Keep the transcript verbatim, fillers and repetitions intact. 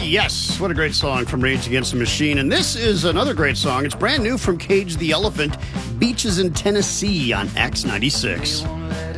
yes. What a great song from Rage Against the Machine. And this is another great song. It's brand new from Cage the Elephant, Beaches in Tennessee on X ninety-six.